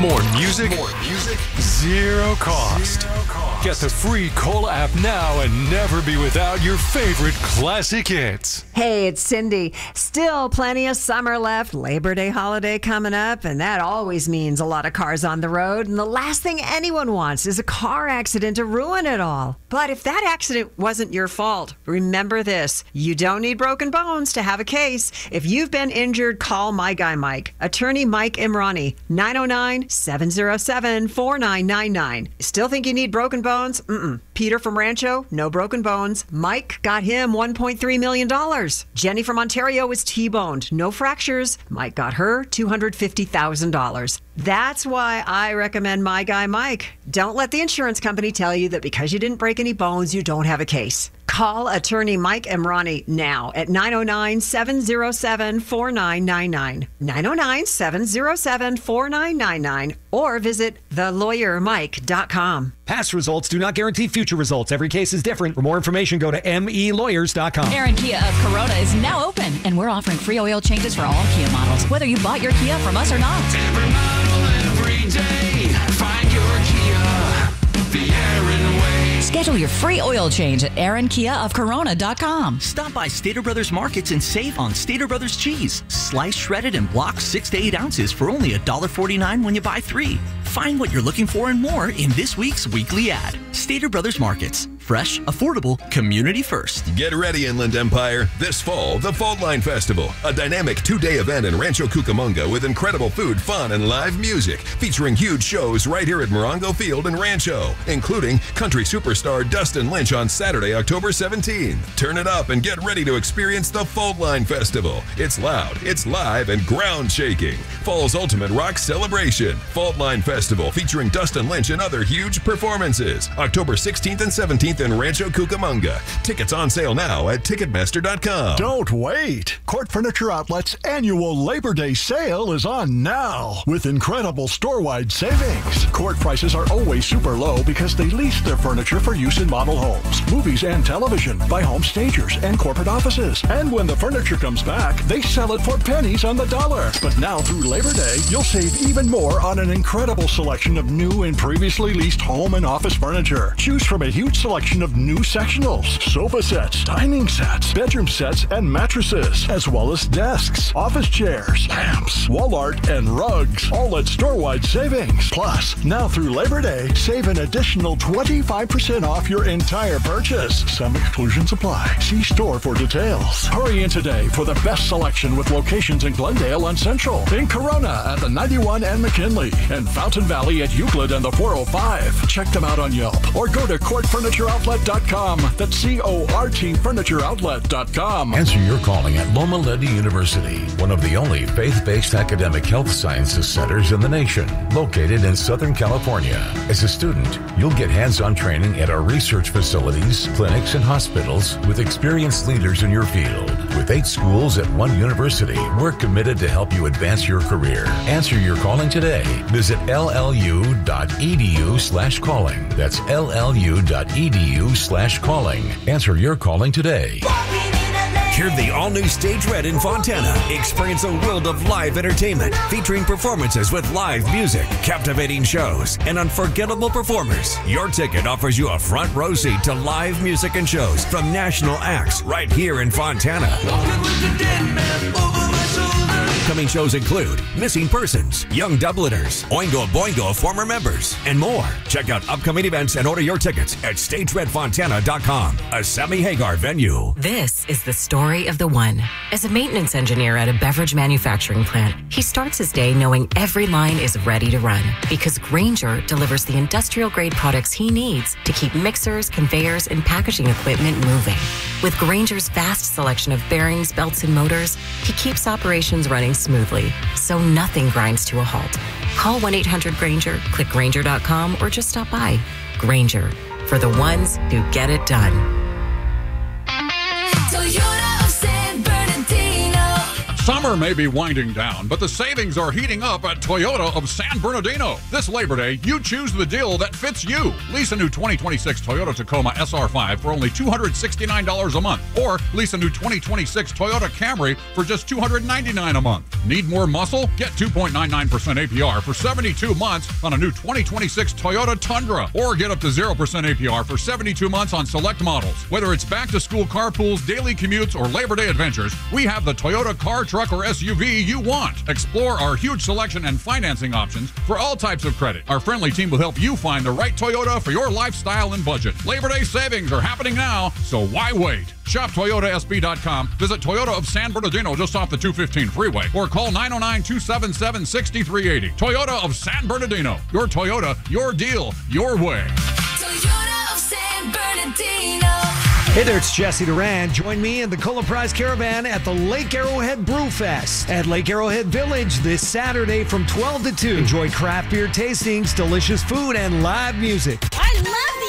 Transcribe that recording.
More music, zero cost. Get the free Cola app now and never be without your favorite classic hits. Hey, it's Cindy. Still plenty of summer left. Labor Day holiday coming up, and that always means a lot of cars on the road. And the last thing anyone wants is a car accident to ruin it all. But if that accident wasn't your fault, remember this. You don't need broken bones to have a case. If you've been injured, call My Guy Mike. Attorney Mike Imrani, 909-707-4999. Still think you need broken bones? Peter from Rancho, no broken bones. Mike got him $1.3 million. Jenny from Ontario was T-boned, no fractures. Mike got her $250,000. That's why I recommend My Guy Mike. Don't let the insurance company tell you that because you didn't break any bones, you don't have a case. Call attorney Mike Imrani now at 909-707-4999. 909-707-4999 or visit thelawyermike.com. Past results do not guarantee future results. Every case is different. For more information, go to melawyers.com. Aaron Kia of Corona is now open, and we're offering free oil changes for all Kia models, whether you bought your Kia from us or not. Every model, every day. Find your Kia the Aaron way. Schedule your free oil change at AaronKiaofCorona.com. Stop by Stater Brothers Markets and save on Stater Brothers cheese. Sliced, shredded, and blocked 6 to 8 ounces for only $1.49 when you buy 3. Find what you're looking for and more in this week's weekly ad. Stater Brothers Markets. Fresh, affordable, community first. Get ready, Inland Empire. This fall, the Fault Line Festival, a dynamic 2-day event in Rancho Cucamonga with incredible food, fun, and live music, featuring huge shows right here at Morongo Field in Rancho, including country superstar Dustin Lynch on Saturday, October 17th. Turn it up and get ready to experience the Fault Line Festival. It's loud, it's live, and ground-shaking. Fall's ultimate rock celebration. Fault Line Festival featuring Dustin Lynch and other huge performances. October 16th and 17th in Rancho Cucamonga. Tickets on sale now at Ticketmaster.com. Don't wait. Court Furniture Outlet's annual Labor Day sale is on now with incredible store-wide savings. Court prices are always super low because they lease their furniture for use in model homes, movies, and television by home stagers and corporate offices. And when the furniture comes back, they sell it for pennies on the dollar. But now through Labor Day, you'll save even more on an incredible selection of new and previously leased home and office furniture. Choose from a huge selection of new sectionals, sofa sets, dining sets, bedroom sets, and mattresses, as well as desks, office chairs, lamps, wall art, and rugs, all at store-wide savings. Plus, now through Labor Day, save an additional 25% off your entire purchase. Some exclusions apply. See store for details. Hurry in today for the best selection with locations in Glendale and Central, in Corona at the 91 and McKinley, and Fountain Valley at Euclid and the 405. Check them out on Yelp or go to CourtFurnitureOutlet.com. That's CORT FurnitureOutlet.com. Answer your calling at Loma Linda University, one of the only faith-based academic health sciences centers in the nation, located in Southern California. As a student, you'll get hands-on training at our research facilities, clinics, and hospitals with experienced leaders in your field. With 8 schools at one university, we're committed to help you advance your career. Answer your calling today. Visit llu.edu/calling. That's llu.edu/calling. Answer your calling today. Hear the all-new Stage Red in Fontana. Experience a world of live entertainment featuring performances with live music, captivating shows, and unforgettable performers. Your ticket offers you a front row seat to live music and shows from national acts right here in Fontana. Upcoming shows include Missing Persons, Young Dubliners, Oingo Boingo former members, and more. Check out upcoming events and order your tickets at StageRedFontana.com, a Sammy Hagar venue. This is the story of the one. As a maintenance engineer at a beverage manufacturing plant, he starts his day knowing every line is ready to run because Grainger delivers the industrial-grade products he needs to keep mixers, conveyors, and packaging equipment moving. With Grainger's vast selection of bearings, belts, and motors, he keeps operations running smoothly, so nothing grinds to a halt. Call 1-800-GRAINGER, click Grainger.com, or just stop by. Grainger, for the ones who get it done. Toyota of San Bernardino. Summer may be winding down, but the savings are heating up at Toyota of San Bernardino. This Labor Day, you choose the deal that fits you. Lease a new 2026 Toyota Tacoma SR5 for only $269 a month, or lease a new 2026 Toyota Camry for just $299 a month. Need more muscle? Get 2.99% APR for 72 months on a new 2026 Toyota Tundra, or get up to 0% APR for 72 months on select models. Whether it's back-to-school carpools, daily commutes, or Labor Day adventures, we have the Toyota car, truck, or SUV you want. Explore our huge selection and financing options for all types of credit. Our friendly team will help you find the right Toyota for your lifestyle and budget. Labor Day savings are happening now, so why wait? Shop ToyotaSB.com, visit Toyota of San Bernardino just off the 215 freeway, or call 909-277-6380. Toyota of San Bernardino. Your Toyota, your deal, your way. Toyota of San Bernardino. Hey there, it's Jesse Duran. Join me in the Cola Prize Caravan at the Lake Arrowhead Brew Fest at Lake Arrowhead Village this Saturday from 12 to 2. Enjoy craft beer tastings, delicious food, and live music.